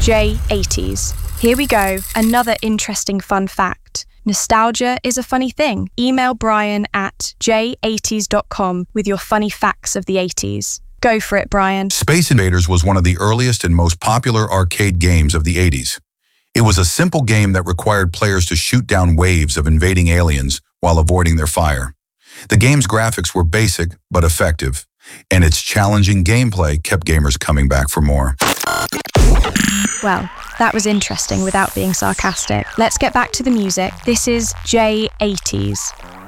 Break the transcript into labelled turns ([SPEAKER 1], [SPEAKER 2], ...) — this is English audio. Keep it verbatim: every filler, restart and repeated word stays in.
[SPEAKER 1] J eighties. Here we go, another interesting fun fact. Nostalgia is a funny thing. Email Brian at j eighties dot com with your funny facts of the eighties. Go for it, Brian.
[SPEAKER 2] Space Invaders was one of the earliest and most popular arcade games of the eighties. It was a simple game that required players to shoot down waves of invading aliens while avoiding their fire. The game's graphics were basic but effective, and its challenging gameplay kept gamers coming back for more.
[SPEAKER 1] Well, that was interesting without being sarcastic. Let's get back to the music. This is J eighties.